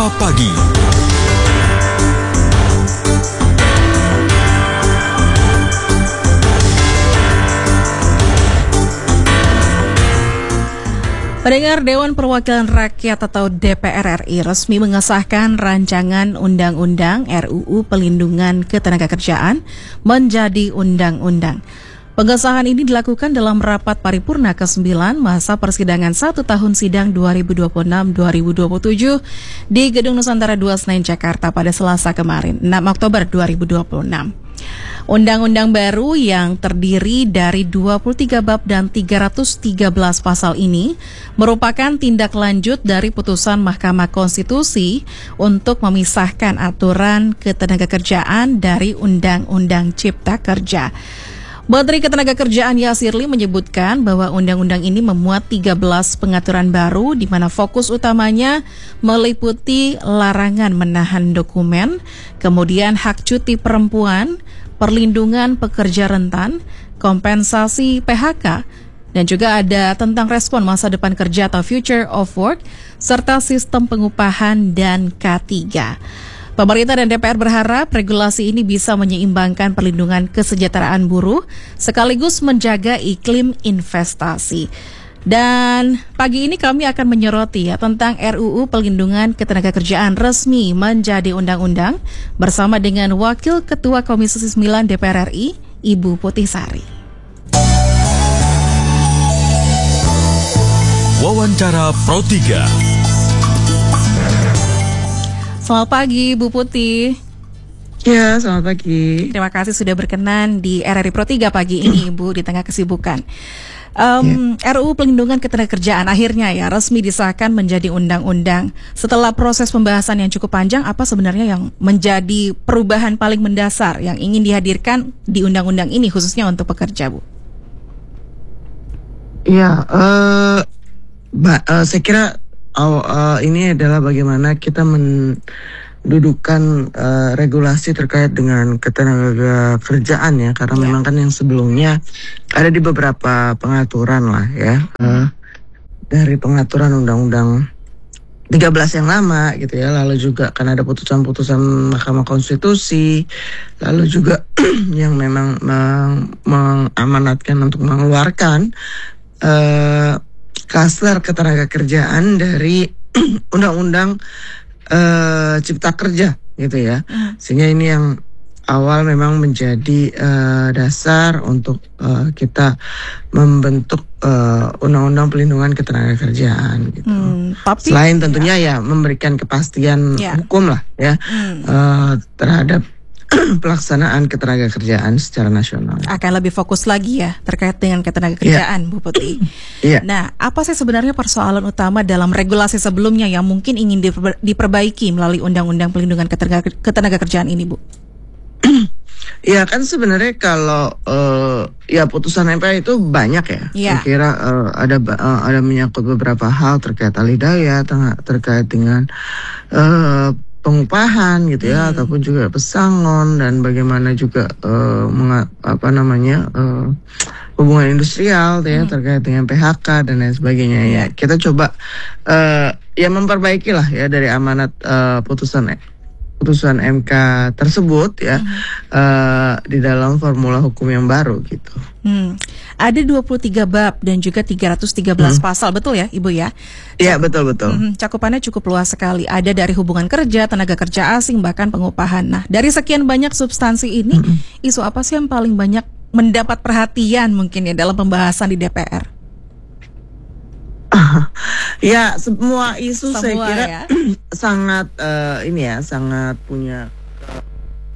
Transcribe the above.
Sapa Pagi. Pendengar, Dewan Perwakilan Rakyat atau DPR RI resmi mengesahkan rancangan Undang-Undang RUU Pelindungan Ketenagakerjaan menjadi undang-undang. Pengesahan ini dilakukan dalam rapat paripurna ke-9 masa persidangan 1 tahun sidang 2026-2027 di Gedung Nusantara 2 Senayan Jakarta pada Selasa kemarin, 6 Oktober 2026. Undang-undang baru yang terdiri dari 23 bab dan 313 pasal ini merupakan tindak lanjut dari putusan Mahkamah Konstitusi untuk memisahkan aturan ketenagakerjaan dari Undang-Undang Cipta Kerja. Menteri Ketenagakerjaan Yasirli menyebutkan bahwa undang-undang ini memuat 13 pengaturan baru di mana fokus utamanya meliputi larangan menahan dokumen, kemudian hak cuti perempuan, perlindungan pekerja rentan, kompensasi PHK, dan juga ada tentang respon masa depan kerja atau future of work, serta sistem pengupahan dan K3. Pemerintah dan DPR berharap regulasi ini bisa menyeimbangkan perlindungan kesejahteraan buruh sekaligus menjaga iklim investasi. Dan pagi ini kami akan menyoroti tentang RUU Pelindungan Ketenagakerjaan resmi menjadi undang-undang bersama dengan Wakil Ketua Komisi 9 DPR RI, Ibu Putih Sari. Wawancara Pro 3. Selamat pagi, Bu Putih. Ya, selamat pagi. Terima kasih sudah berkenan di RRI Pro 3 pagi ini, Ibu, di tengah kesibukan. RUU Pelindungan Ketenagakerjaan akhirnya resmi disahkan menjadi undang-undang. Setelah proses pembahasan yang cukup panjang, apa sebenarnya yang menjadi perubahan paling mendasar yang ingin dihadirkan di undang-undang ini khususnya untuk pekerja, Bu? Ya, saya kira ini adalah bagaimana kita mendudukan regulasi terkait dengan ketenagakerjaan ya, karena memang kan yang sebelumnya ada di beberapa pengaturan lah ya, dari pengaturan undang-undang 13 yang lama gitu ya, lalu juga kan ada putusan-putusan Mahkamah Konstitusi, lalu juga yang memang mengamanatkan untuk mengeluarkan klaster ketenagakerjaan dari Undang-Undang Cipta Kerja gitu ya. Sehingga ini yang awal memang menjadi dasar untuk kita membentuk Undang-Undang Pelindungan Ketenagakerjaan gitu. Tapi, selain tentunya ya memberikan kepastian hukum lah ya terhadap pelaksanaan ketenagakerjaan secara nasional. Akan lebih fokus lagi ya terkait dengan ketenagakerjaan, Bu Putih. Nah, apa sih sebenarnya persoalan utama dalam regulasi sebelumnya yang mungkin ingin diperbaiki melalui Undang-Undang Pelindungan Ketenagakerjaan ini, Bu? Ya kan sebenarnya kalau ya putusan MK itu banyak ya. Saya kira ada menyangkut beberapa hal terkait alih daya, terkait dengan pengupahan gitu ya, ataupun juga pesangon, dan bagaimana juga hubungan industrial ya, terkait dengan PHK dan lain sebagainya ya. Kita coba ya memperbaiki lah ya dari amanat putusan MK tersebut ya, di dalam formula hukum yang baru gitu. Ada 23 bab dan juga 313 pasal, betul ya Ibu ya? Iya, betul. Cakupannya cukup luas sekali. Ada dari hubungan kerja, tenaga kerja asing, bahkan pengupahan. Nah, dari sekian banyak substansi ini, isu apa sih yang paling banyak mendapat perhatian mungkin ya dalam pembahasan di DPR? Ya, semua isu saya kira ya? sangat sangat punya